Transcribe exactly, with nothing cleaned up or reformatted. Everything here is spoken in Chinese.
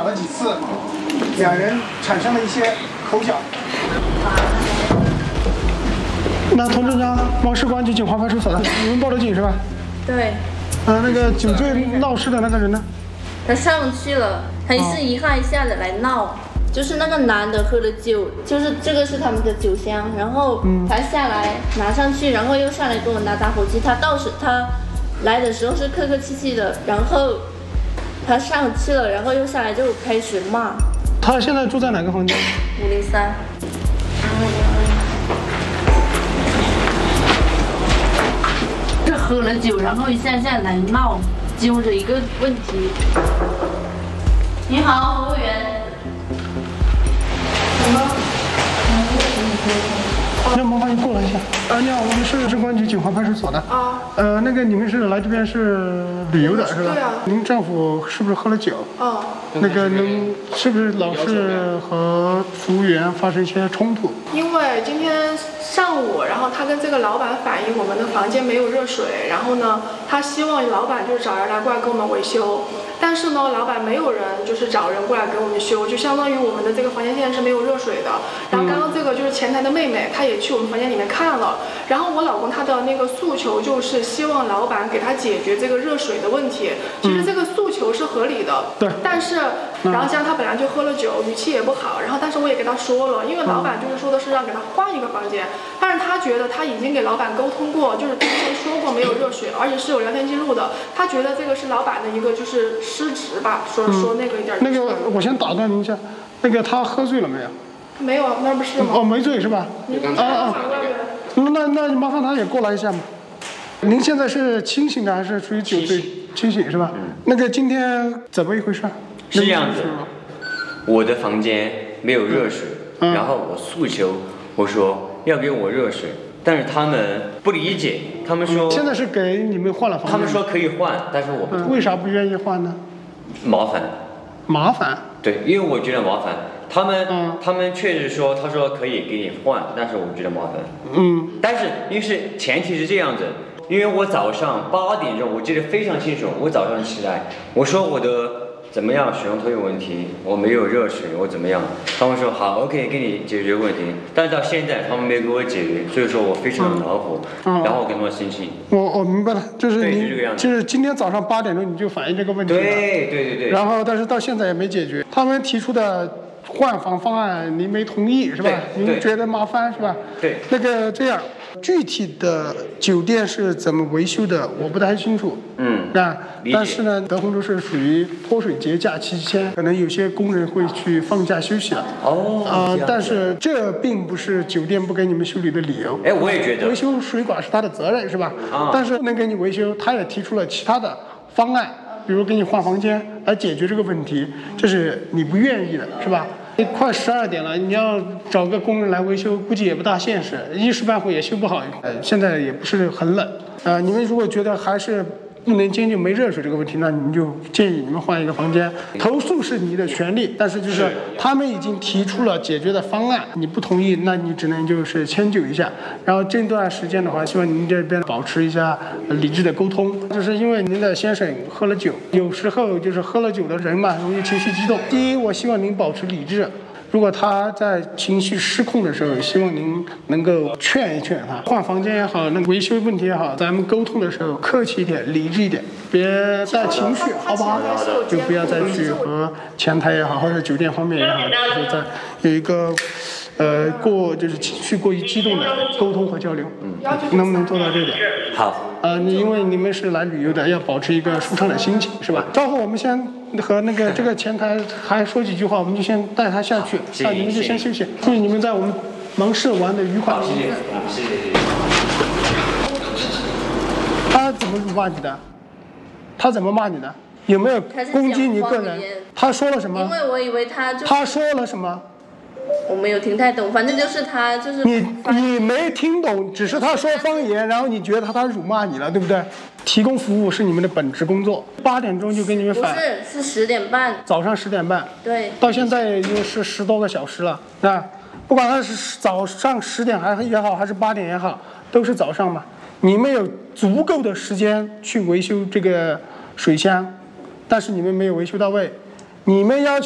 了几次，两人产生了一些口角。那童振江，王市公安局警华派出所的，你们报的警是吧？ 对。 呃，那个酒醉闹事的那个人呢？ 他上去了，他一是一下一下的来闹。就是那个男的喝了酒，就是这个是他们的酒箱，然后他下来拿上去，然后又下来跟我拿打火机。他到时他来的时候是客客气气的，然后他上去了，然后又下来就开始骂。 他现在住在哪个房间？ 五零三。这喝了酒，然后一下下来闹，揪着一个问题。你好，服务员。 那麻烦你过来一下。啊，你好，我们是市公安局警华派出所的。啊。呃，那个你们是来这边是旅游的是吧？ 对啊。 您丈夫是不是喝了酒？ 哦。 那个能是不是老是和服务员发生一些冲突？ 因为今天上午，然后他跟这个老板反映我们的房间没有热水，然后呢，他希望老板就是找人来过来给我们维修。但是呢，老板没有人就是找人过来给我们修，就相当于我们的这个房间现在是没有热水的。然后刚刚这个就是前台的妹妹，她也去我们房间里面看了。然后我老公他的那个诉求就是希望老板给他解决这个热水的问题。其实这个诉求是合理的， 对。 但是，然后加上他本来就喝了酒，语气也不好。然后，但是我也跟他说了，因为老板就是说的是让给他换一个房间，但是他觉得他已经给老板沟通过，就是之前说过没有热水，而且是有聊天记录的。他觉得这个是老板的一个就是失职吧，说、嗯、说那个一点。 那个，我先打断您一下，那个他喝醉了没有？ 没有，那不是吗？ 哦，没醉是吧？啊啊，那那麻烦他也过来一下嘛。您现在是清醒的还是处于酒醉？清醒是吧？嗯、那个今天怎么一回事？ 是这样子，我的房间没有热水， 嗯、 然后我诉求我说要给我热水，但是他们不理解，他们说、 嗯、现在是给你们换了房间， 他们说可以换，但是我不、 嗯、为啥不愿意换呢？ 麻烦。 麻烦？ 对，因为我觉得麻烦。他们、 嗯、 他们确实说，他说可以给你换，但是我觉得麻烦。 嗯。 但是因为是前提是这样子，因为我早上八点钟，我记得非常清楚，我早上起来，我说我的怎么样水龙头有问题，我没有热水，我怎么样？他们说好 ，OK， 给你解决问题。但是到现在他们没给我解决，所以说我非常的恼火，嗯、然后我跟他们生气。 我我明白了，就是你就, 这就是今天早上八点钟你就反映这个问题了， 对对对对。 然后但是到现在也没解决，他们提出的换房方案您没同意是吧？您觉得麻烦是吧？ 对。 那个这样，具体的酒店是怎么维修的，我不太清楚。 嗯。 啊，但是呢，德宏洲是属于泼水节假期间，可能有些工人会去放假休息了。 哦。 啊、呃，但是这并不是酒店不给你们修理的理由。 哎，我也觉得。 维修水管是他的责任是吧？啊。但是不能给你维修，他也提出了其他的方案。比如给你换房间来解决这个问题，这是你不愿意的，是吧？快十二点了，你要找个工人来维修，估计也不大现实，一时半会也修不好。呃，现在也不是很冷，呃，你们如果觉得还是不能解决没热水这个问题，那你们就建议你们换一个房间。投诉是你的权利，但是就是他们已经提出了解决的方案，你不同意，那你只能就是迁就一下。然后这段时间的话，希望您这边保持一下理智的沟通，就是因为您的先生喝了酒，有时候就是喝了酒的人嘛，容易情绪激动。第一，我希望您保持理智。如果他在情绪失控的时候，希望您能够劝一劝他，换房间也好，那个维修问题也好，咱们沟通的时候客气一点，理智一点，别带情绪，好不好？就不要再去和前台也好，或者酒店方面也好，就是在有一个呃过就是情绪过于激动的沟通和交流。嗯，能不能做到这点？ 好。 呃，你因为你们是来旅游的，要保持一个舒畅的心情，是吧？稍后我们先和那个这个前台还说几句话，我们就先带他下去，啊，你们就先休息。祝你们在我们芒市玩的愉快。 谢谢，谢谢，谢谢。 他怎么辱骂你的？他怎么骂你的？有没有攻击你个人？他说了什么？ 因为我以为他就他说了什么？ 我没有听太懂，反正就是他就是你你没听懂，只是他说方言，然后你觉得他他辱骂你了，对不对？提供服务是你们的本职工作。八点钟就给你们返， 不是是十点半， 早上十点半， 对， 到现在已经是十多个小时了，啊，不管他是早上十点还也好，还是八点也好，都是早上嘛。你们有足够的时间去维修这个水箱，但是你们没有维修到位，你们要求。